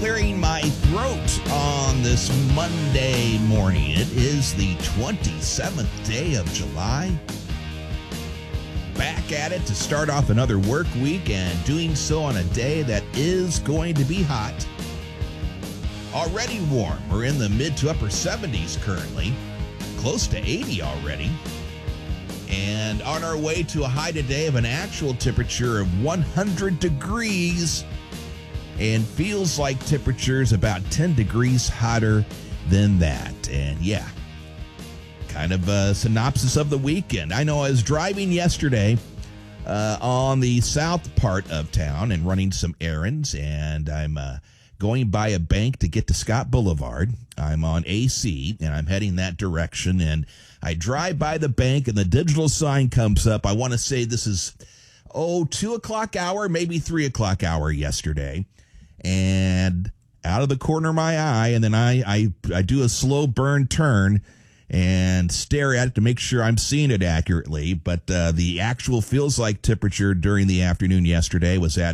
clearing my throat on this Monday morning. It is the 27th day of July. Back at it to start off another work week, and doing so on a day that is going to be hot. Already warm. We're in the mid to upper 70s currently, close to 80 already. And on our way to a high today of an actual temperature of 100 degrees. And feels like temperatures about 10 degrees hotter than that. And yeah, kind of a synopsis of the weekend. I know I was driving yesterday on the south part of town and running some errands, and I'm going by a bank to get to Scott Boulevard. I'm on AC, and I'm heading that direction, and I drive by the bank, and the digital sign comes up. I want to say this is, 2 o'clock hour, maybe 3 o'clock hour yesterday. And out of the corner of my eye, and then I do a slow burn turn and stare at it to make sure I'm seeing it accurately. But the actual feels like temperature during the afternoon yesterday was at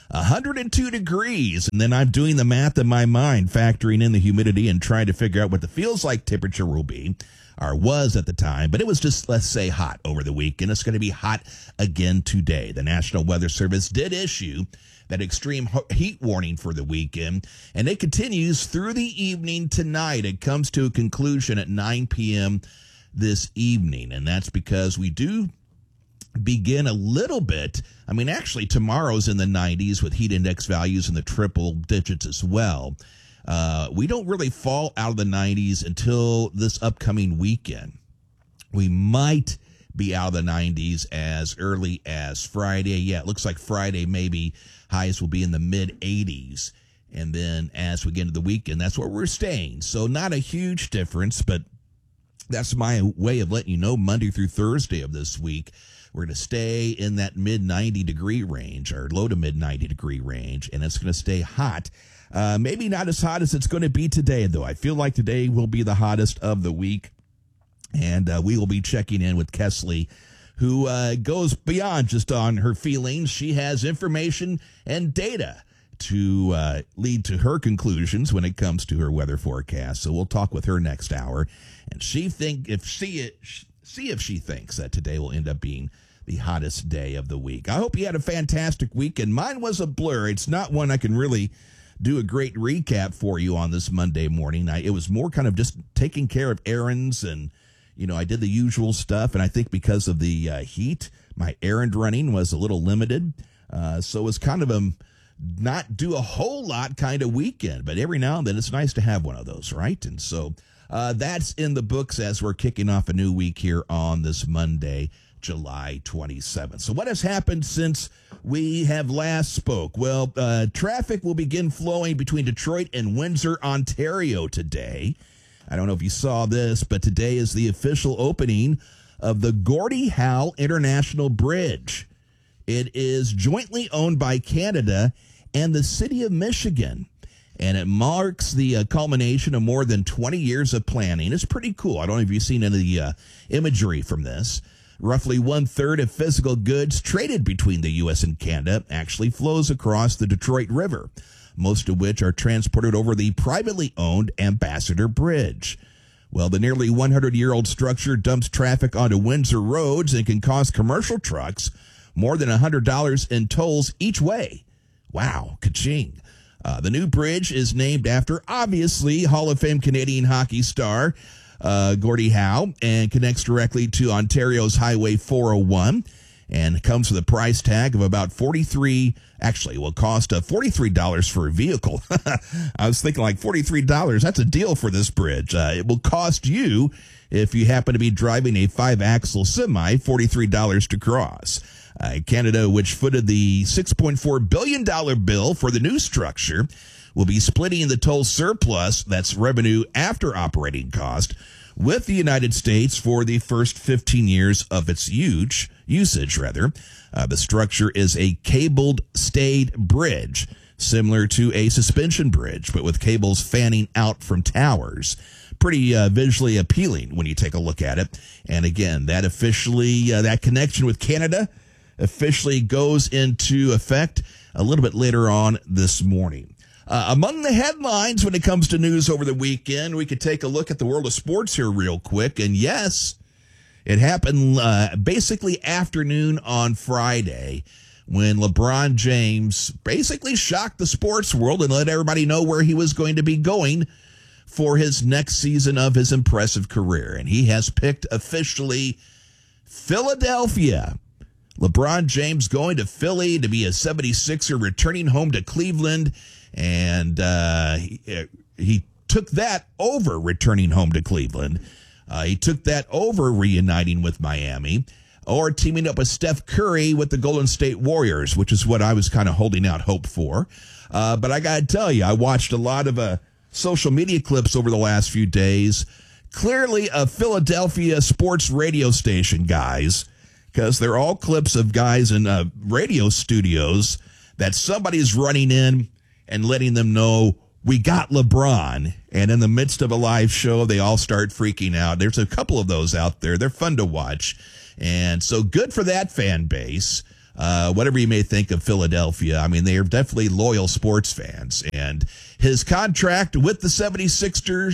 102 degrees. And then I'm doing the math in my mind, factoring in the humidity and trying to figure out what the feels like temperature will be, or was at the time. But it was just, let's say, hot over the weekend. It's going to be hot again today. The National Weather Service did issue that extreme heat warning for the weekend, and it continues through the evening tonight. It comes to a conclusion at 9 p.m. this evening, and that's because we do begin a little bit. I mean, actually, tomorrow's in the 90s with heat index values in the triple digits as well. We don't really fall out of the 90s until this upcoming weekend. We might be out of the 90s as early as Friday. Yeah, it looks like Friday maybe highs will be in the mid-80s. And then as we get into the weekend, that's where we're staying. So not a huge difference, but that's my way of letting you know Monday through Thursday of this week, we're going to stay in that mid-90 degree range, or low to mid-90 degree range, and it's going to stay hot. Maybe not as hot as it's going to be today, though. I feel like today will be the hottest of the week. And we will be checking in with Kesley, who goes beyond just on her feelings. She has information and data to lead to her conclusions when it comes to her weather forecast. So we'll talk with her next hour, and see if she thinks that today will end up being the hottest day of the week. I hope you had a fantastic weekend. Mine was a blur. It's not one I can really do a great recap for you on this Monday morning. It was more kind of just taking care of errands, and I did the usual stuff, and I think because of the heat, my errand running was a little limited. So it was kind of a not do a whole lot kind of weekend, but every now and then it's nice to have one of those, right? And so that's in the books as we're kicking off a new week here on this Monday, July 27th. So what has happened since we have last spoke? Well, traffic will begin flowing between Detroit and Windsor, Ontario today. I don't know if you saw this, but today is the official opening of the Gordie Howe International Bridge. It is jointly owned by Canada and the city of Michigan, and it marks the culmination of more than 20 years of planning. It's pretty cool. I don't know if you've seen any of the imagery from this. Roughly 1/3 of physical goods traded between the U.S. and Canada actually flows across the Detroit River, most of which are transported over the privately owned Ambassador Bridge. Well, the nearly 100-year-old structure dumps traffic onto Windsor roads and can cost commercial trucks more than $100 in tolls each way. Wow, ka-ching. The new bridge is named after, obviously, Hall of Fame Canadian hockey star Gordie Howe, and connects directly to Ontario's Highway 401. And comes with a price tag of about will cost $43 for a vehicle. I was thinking like $43, that's a deal for this bridge. It will cost you, if you happen to be driving a 5-axle semi, $43 to cross. Canada, which footed the $6.4 billion bill for the new structure, will be splitting the toll surplus, that's revenue after operating cost, with the United States for the first 15 years of its usage. The structure is a cabled stayed bridge, similar to a suspension bridge, but with cables fanning out from towers. Pretty visually appealing when you take a look at it. And again, that that connection with Canada officially goes into effect a little bit later on this morning. Among the headlines when it comes to news over the weekend, we could take a look at the world of sports here real quick. And yes, it happened basically afternoon on Friday when LeBron James basically shocked the sports world and let everybody know where he was going to be going for his next season of his impressive career. And he has picked officially Philadelphia. LeBron James going to Philly to be a 76er, returning home to Cleveland. And he took that over returning home to Cleveland. He took that over reuniting with Miami or teaming up with Steph Curry with the Golden State Warriors, which is what I was kind of holding out hope for. But I got to tell you, I watched a lot of social media clips over the last few days. Clearly a Philadelphia sports radio station, guys, because they're all clips of guys in radio studios that somebody's running in and letting them know, we got LeBron. And in the midst of a live show, they all start freaking out. There's a couple of those out there. They're fun to watch. And so good for that fan base. Whatever you may think of Philadelphia, I mean, they are definitely loyal sports fans. And his contract with the 76ers,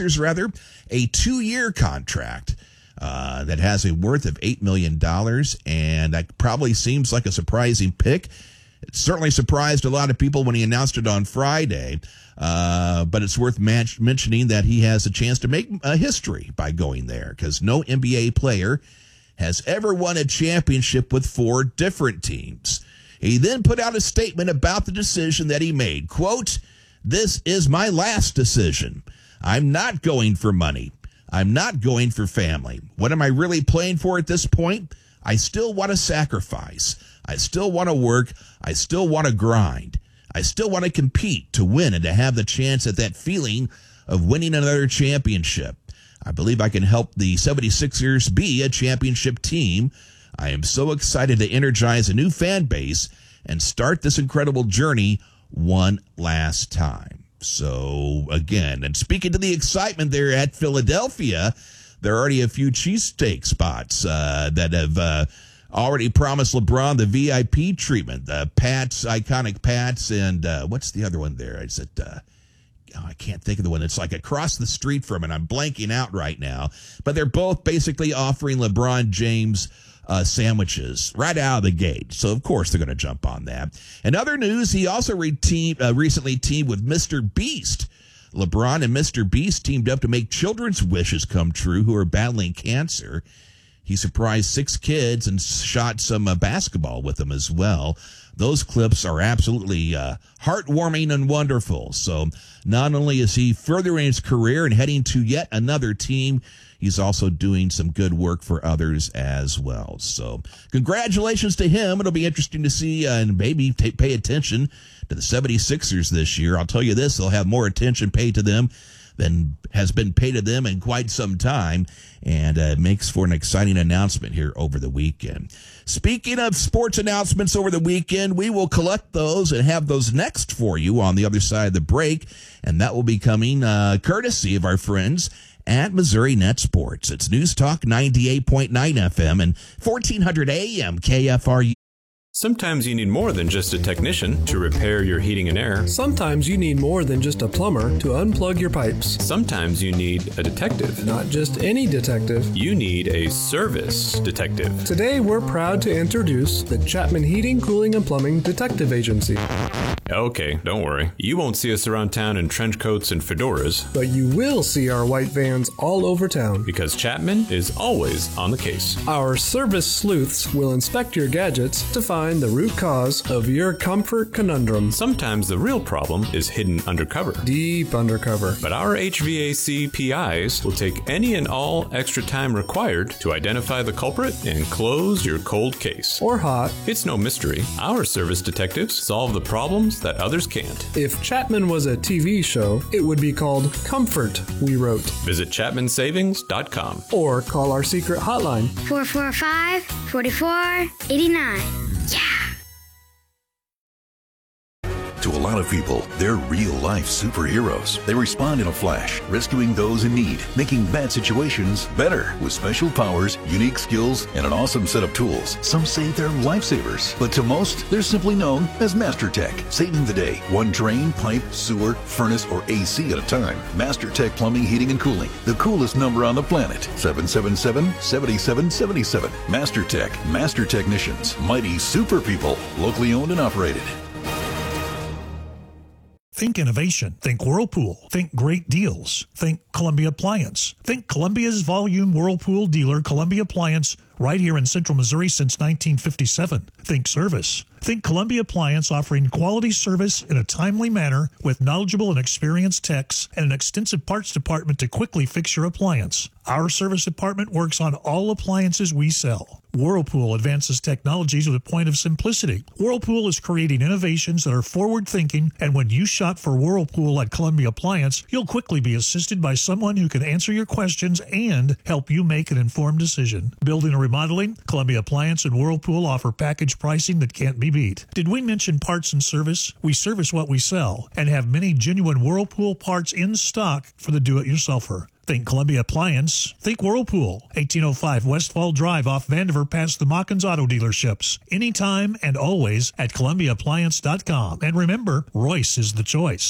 a 2-year contract that has a worth of $8 million. And that probably seems like a surprising pick. It certainly surprised a lot of people when he announced it on Friday, but it's worth mentioning that he has a chance to make history by going there, because no NBA player has ever won a championship with 4 different teams. He then put out a statement about the decision that he made. Quote, "This is my last decision. I'm not going for money. I'm not going for family. What am I really playing for at this point? I still want to sacrifice. I still want to work. I still want to grind. I still want to compete to win and to have the chance at that feeling of winning another championship. I believe I can help the 76ers be a championship team. I am so excited to energize a new fan base and start this incredible journey one last time." So again, and speaking to the excitement there at Philadelphia, there are already a few cheesesteak spots that have already promised LeBron the VIP treatment. The Pats, iconic Pats, and what's the other one there? Is it, I can't think of the one. It's like across the street from it. I'm blanking out right now. But they're both basically offering LeBron James sandwiches right out of the gate. So, of course, they're going to jump on that. In other news, he also recently teamed with Mr. Beast. LeBron and Mr. Beast teamed up to make children's wishes come true who are battling cancer. He surprised 6 kids and shot some basketball with them as well. Those clips are absolutely heartwarming and wonderful. So not only is he furthering his career and heading to yet another team, he's also doing some good work for others as well. So congratulations to him. It'll be interesting to see and maybe pay attention to the 76ers this year. I'll tell you this, they'll have more attention paid to them than has been paid to them in quite some time, and it makes for an exciting announcement here over the weekend. Speaking of sports announcements over the weekend, we will collect those and have those next for you on the other side of the break, and that will be coming courtesy of our friends at Missouri Net Sports. It's News Talk 98.9 FM and 1400 AM KFRU. Sometimes you need more than just a technician to repair your heating and air. Sometimes you need more than just a plumber to unplug your pipes. Sometimes you need a detective. Not just any detective. You need a service detective. Today we're proud to introduce the Chapman Heating, Cooling, and Plumbing Detective Agency. Okay, don't worry. You won't see us around town in trench coats and fedoras. But you will see our white vans all over town. Because Chapman is always on the case. Our service sleuths will inspect your gadgets to find the root cause of your comfort conundrum. Sometimes the real problem is hidden undercover. Deep undercover. But our HVAC PIs will take any and all extra time required to identify the culprit and close your cold case. Or hot. It's no mystery. Our service detectives solve the problems that others can't. If Chapman was a TV show, it would be called Comfort, we wrote. Visit ChapmanSavings.com. Or call our secret hotline. 445-4489. Yeah! To a lot of people, they're real-life superheroes. They respond in a flash, rescuing those in need, making bad situations better with special powers, unique skills, and an awesome set of tools. Some say they're lifesavers, but to most, they're simply known as MasterTech, saving the day, one drain, pipe, sewer, furnace, or AC at a time. MasterTech Plumbing, Heating, and Cooling, the coolest number on the planet, 777-7777. MasterTech, Master Technicians, mighty super people, locally owned and operated. Think innovation. Think Whirlpool. Think great deals. Think Columbia Appliance. Think Columbia's volume Whirlpool dealer, Columbia Appliance, right here in Central Missouri since 1957. Think service. Think Columbia Appliance, offering quality service in a timely manner with knowledgeable and experienced techs and an extensive parts department to quickly fix your appliance. Our service department works on all appliances we sell. Whirlpool advances technologies with a point of simplicity. Whirlpool is creating innovations that are forward-thinking, and when you shop for Whirlpool at Columbia Appliance, you'll quickly be assisted by someone who can answer your questions and help you make an informed decision. Building or remodeling, Columbia Appliance and Whirlpool offer package pricing that can't be beat. Did we mention parts and service? We service what we sell and have many genuine Whirlpool parts in stock for the do-it-yourselfer. Think Columbia Appliance. Think Whirlpool. 1805 Westfall Drive off Vandiver past the Mockins Auto Dealerships. Anytime and always at ColumbiaAppliance.com. And remember, Royce is the choice.